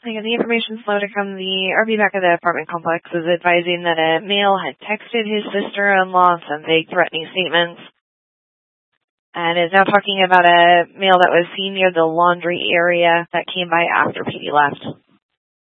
Again, the information flowed from the RV back of the apartment complex is advising that a male had texted his sister-in-law some vague threatening statements, and is now talking about a male that was seen near the laundry area that came by after PD left.